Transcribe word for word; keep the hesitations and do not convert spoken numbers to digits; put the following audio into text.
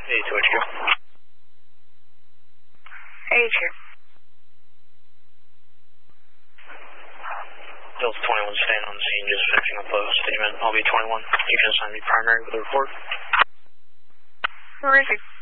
Hey, to H Q. Hey, H Q. Delta twenty-one staying on scene, just finishing up a statement. I'll be twenty-one. You can assign me primary with a report. Where is he?